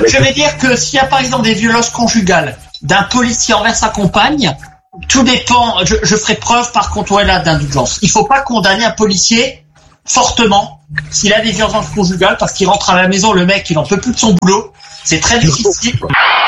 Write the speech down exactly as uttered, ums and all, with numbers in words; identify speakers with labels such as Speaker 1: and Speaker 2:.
Speaker 1: je vais dire que s'il y a par exemple des violences conjugales d'un policier envers sa compagne, tout dépend. Je, je ferai preuve par contre ouais, là d'indulgence. Il faut pas condamner un policier fortement s'il a des violences conjugales parce qu'il rentre à la maison, le mec il en peut plus de son boulot. C'est très difficile.